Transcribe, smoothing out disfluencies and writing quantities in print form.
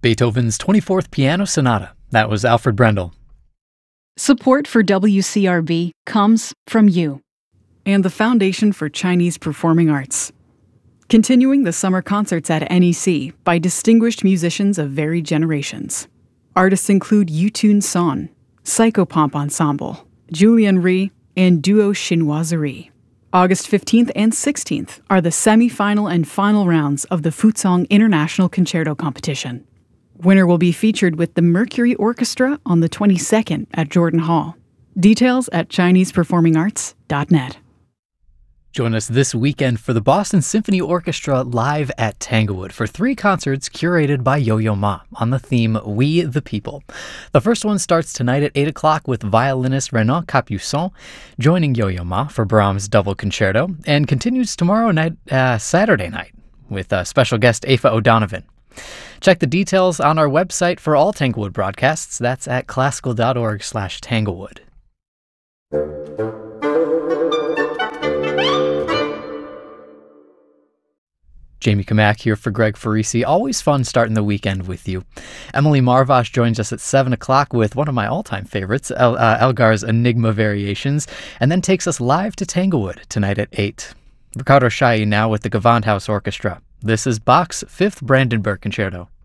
Beethoven's 24th Piano Sonata. That was Alfred Brendel. Support for WCRB comes from you and the Foundation for Chinese Performing Arts. Continuing the summer concerts at NEC by distinguished musicians of varied generations. Artists include Yutun Son, Psychopomp Ensemble, Julian Rhee, and Duo Chinoiserie. August 15th and 16th are the semi-final and final rounds of the Fuzhong International Concerto Competition. Winner will be featured with the Mercury Orchestra on the 22nd at Jordan Hall. Details at ChinesePerformingArts.net. Join us this weekend for the Boston Symphony Orchestra live at Tanglewood for 3 concerts curated by Yo-Yo Ma on the theme We the People. The first one starts tonight at 8 o'clock with violinist Renan Capuçon joining Yo-Yo Ma for Brahms' Double Concerto, and continues tomorrow night, Saturday night, with special guest Aoife O'Donovan. Check the details on our website for all Tanglewood broadcasts. That's at classical.org/Tanglewood. Jamie Kamak here for Greg Farisi. Always fun starting the weekend with you. Emily Marvash joins us at 7 o'clock with one of my all-time favorites, Elgar's Enigma Variations, and then takes us live to Tanglewood tonight at 8. Ricardo Chailly now with the Gewandhaus Orchestra. This is Bach's 5th Brandenburg Concerto.